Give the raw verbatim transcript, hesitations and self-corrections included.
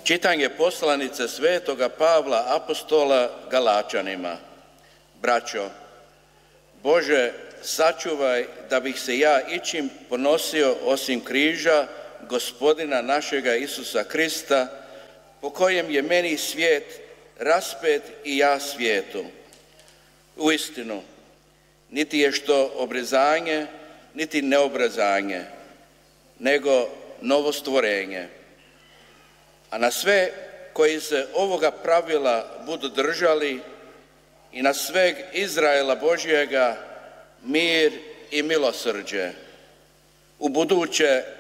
Čitanje poslanice svetoga Pavla apostola Galačanima. Braćo, Bože, sačuvaj da bih se ja ičim ponosio osim križa Gospodina našega Isusa Krista, po kojem je meni svijet raspet i ja svijetu. Uistinu, niti je što obrezanje, niti neobrezanje, nego novo stvorenje. A na sve koji se ovoga pravila budu držali i na sveg Izraela Božjega mir i milosrđe. U buduće